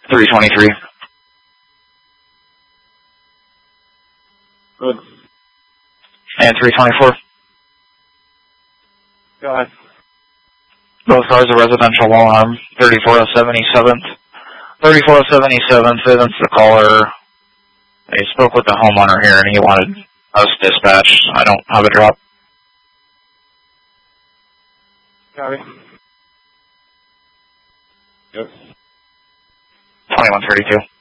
323. Good. And 324. Go ahead. Both cars are residential alarm. 34077th. 34077th, that's the caller. I spoke with the homeowner here and he wanted us dispatched. I don't have a drop. Copy. Yep. 2132.